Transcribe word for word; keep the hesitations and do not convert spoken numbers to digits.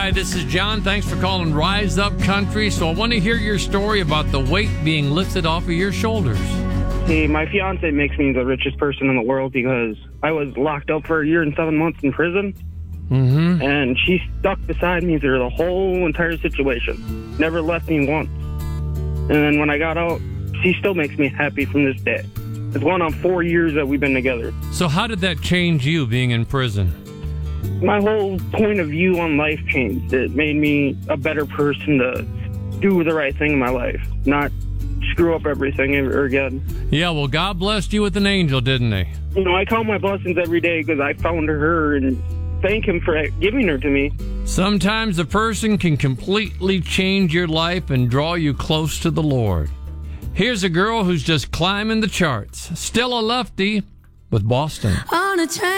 Hi, this is John. Thanks for calling Rise Up Country. So I want to hear your story about the weight being lifted off of your shoulders. See, my fiance makes me the richest person in the world because I was locked up for a year and seven months in prison. Mm-hmm. And she stuck beside me through the whole entire situation. Never left me once. And then when I got out, she still makes me happy from this day. It's going on four years that we've been together. So how did that change you being in prison? My whole point of view on life changed. It made me a better person to do the right thing in my life, not screw up everything ever again. Yeah, well, God blessed you with an angel, didn't he? You know, I count my blessings every day because I found her and thank him for giving her to me. Sometimes a person can completely change your life and draw you close to the Lord. Here's a girl who's just climbing the charts. Still a lefty with Boston. On a train.